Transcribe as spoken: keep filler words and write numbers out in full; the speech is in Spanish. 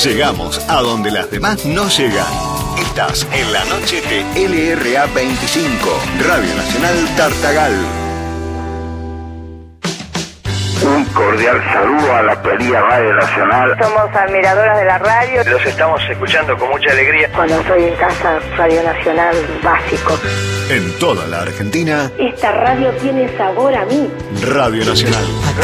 Llegamos a donde las demás no llegan. Estás en la noche de L R A veinticinco, Radio Nacional Tartagal. Un cordial saludo a la querida Radio Nacional. Somos admiradoras de la radio. Los estamos escuchando con mucha alegría. Cuando estoy en casa, Radio Nacional básico. En toda la Argentina, esta radio tiene sabor a mí. Radio Nacional.